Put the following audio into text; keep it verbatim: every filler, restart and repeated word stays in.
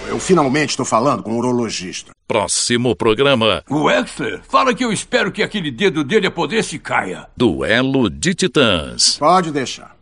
eu finalmente estou falando com um urologista. Próximo programa. O Exler fala que eu espero que aquele dedo dele apodreça e caia. Duelo de Titãs. Pode deixar.